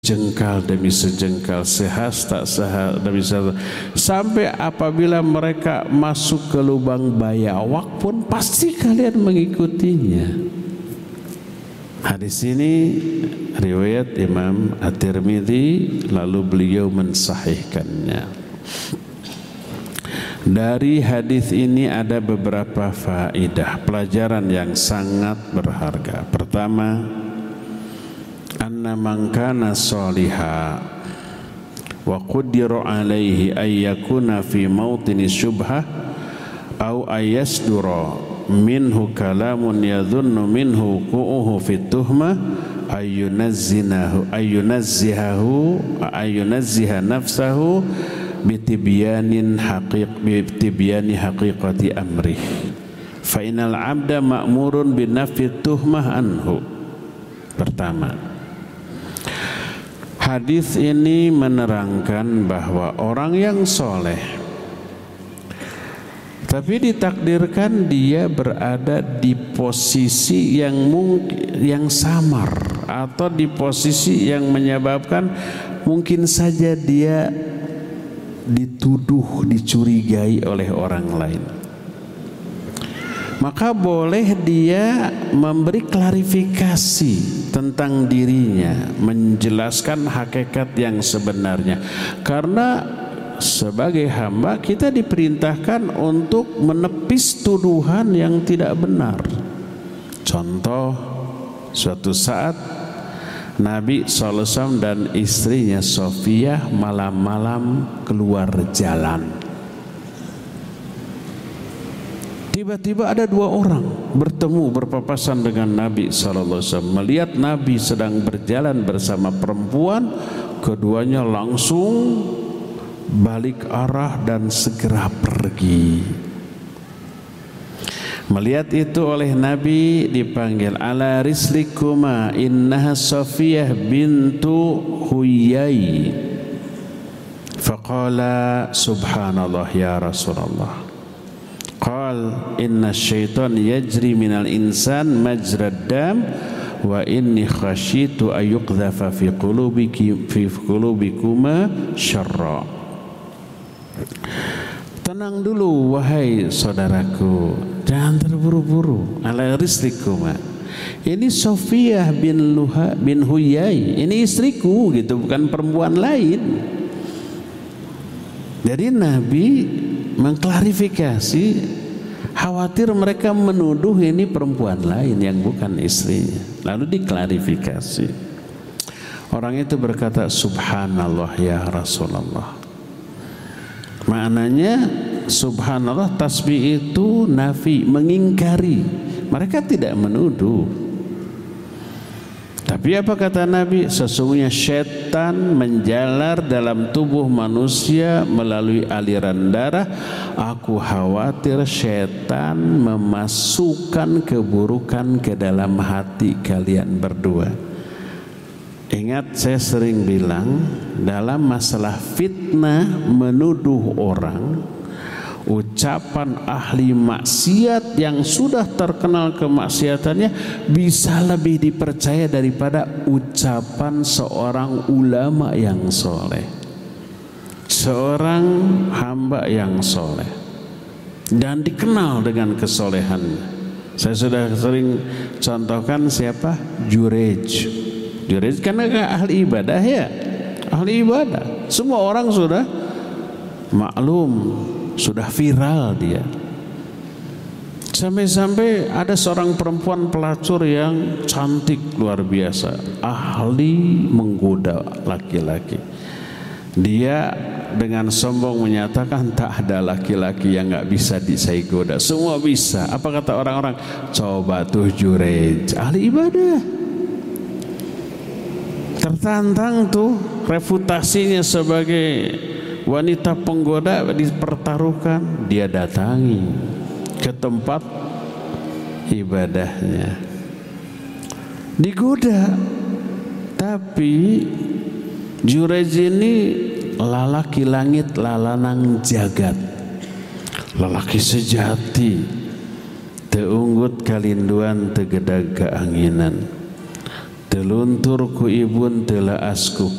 sejengkal demi sejengkal, sehasta demi sehasta, sampai apabila mereka masuk ke lubang bayawak pun pasti kalian mengikutinya. Hadis ini riwayat Imam At-Tirmidzi, lalu beliau mensahihkannya. Dari hadis ini ada beberapa faedah, pelajaran yang sangat berharga. Pertama, anna man kana shaliha wa qudira alaihi ay yakuna fi mautini syubhah aw ayasdura minhu kalamun yadhunnu minhu qu'uhu fi tuhmah ayunazziha nafsahu bitibyani haqiqati amrih fa innal abda ma'murun binafi tuhmah anhu. Pertama, hadis ini menerangkan bahwa orang yang soleh tapi ditakdirkan dia berada di posisi yang samar atau di posisi yang menyebabkan mungkin saja dia dituduh, dicurigai oleh orang lain, maka boleh dia memberi klarifikasi tentang dirinya, menjelaskan hakikat yang sebenarnya. Karena sebagai hamba kita diperintahkan untuk menepis tuduhan yang tidak benar. Contoh, suatu saat Nabi SAW dan istrinya Sofiyah malam-malam keluar jalan. Tiba-tiba ada dua orang bertemu berpapasan dengan Nabi SAW. Melihat Nabi sedang berjalan bersama perempuan, keduanya langsung balik arah dan segera pergi. Melihat itu oleh Nabi dipanggil, ala rislikuma innaha Safiyah bintu Huyai. Faqala subhanallah ya Rasulullah. Qal inna syaitan yajri minal insan majrad dam wa inni khasyitu ayuqdhafa fi qulubikuma syarra. Tenang dulu wahai saudaraku, jangan terburu-buru. Ala rislikuma, ini Sofiyah bin Huyai, ini istriku gitu, bukan perempuan lain. Jadi Nabi mengklarifikasi, khawatir mereka menuduh ini perempuan lain yang bukan istrinya. Lalu diklarifikasi. Orang itu berkata, subhanallah ya Rasulullah. Maknanya subhanallah, tasbih itu nafi, mengingkari. Mereka tidak menuduh. Tapi apa kata Nabi? Sesungguhnya syaitan menjalar dalam tubuh manusia melalui aliran darah. Aku khawatir syaitan memasukkan keburukan ke dalam hati kalian berdua. Ingat, saya sering bilang dalam masalah fitnah, menuduh orang, ucapan ahli maksiat yang sudah terkenal kemaksiatannya bisa lebih dipercaya daripada ucapan seorang ulama yang soleh, seorang hamba yang soleh dan dikenal dengan kesolehannya. Saya sudah sering contohkan siapa? Jurej karena ahli ibadah ya, ahli ibadah. Semua orang sudah maklum, sudah viral dia. Sampai-sampai ada seorang perempuan pelacur yang cantik luar biasa, ahli menggoda laki-laki. Dia dengan sombong menyatakan tak ada laki-laki yang nggak bisa saya goda, semua bisa. Apa kata orang-orang? Coba tuh Jurej, ahli ibadah. Tertantang tuh reputasinya sebagai wanita penggoda dipertaruhkan. Dia datangi ke tempat ibadahnya, digoda. Tapi Jurej ini lalaki langit lalanang jagat, lelaki sejati, teunggut kalinduan tegedag keanginan. teluntur ku ibun telaasku